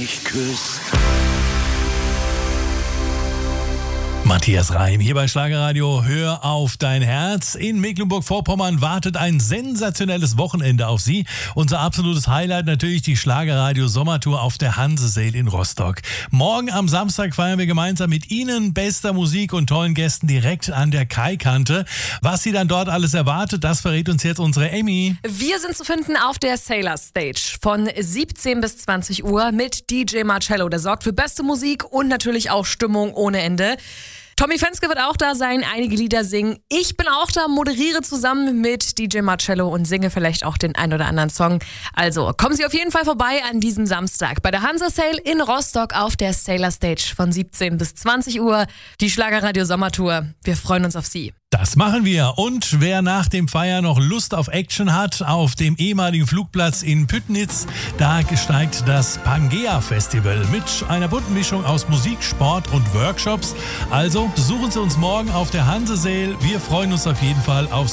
mich küsst. Matthias Reim hier bei Schlagerradio. Hör auf dein Herz. In Mecklenburg-Vorpommern wartet ein sensationelles Wochenende auf Sie. Unser absolutes Highlight natürlich die Schlagerradio Sommertour auf der Hanse-Sail in Rostock. Morgen am Samstag feiern wir gemeinsam mit Ihnen bester Musik und tollen Gästen direkt an der Kaikante. Was Sie dann dort alles erwartet, das verrät uns jetzt unsere Emmy. Wir sind zu finden auf der Sailor Stage von 17 bis 20 Uhr mit DJ Marcello. Der sorgt für beste Musik und natürlich auch Stimmung ohne Ende. Tommy Fenske wird auch da sein, einige Lieder singen. Ich bin auch da, moderiere zusammen mit DJ Marcello und singe vielleicht auch den ein oder anderen Song. Also kommen Sie auf jeden Fall vorbei an diesem Samstag bei der Hansa-Sail in Rostock auf der Sailor Stage von 17 bis 20 Uhr. Die Schlagerradio Sommertour. Wir freuen uns auf Sie. Das machen wir. Und wer nach dem Feiern noch Lust auf Action hat, auf dem ehemaligen Flugplatz in Püttnitz, da steigt das Pangea Festival mit einer bunten Mischung aus Musik, Sport und Workshops. Also besuchen Sie uns morgen auf der Hanse-Sail. Wir freuen uns auf jeden Fall auf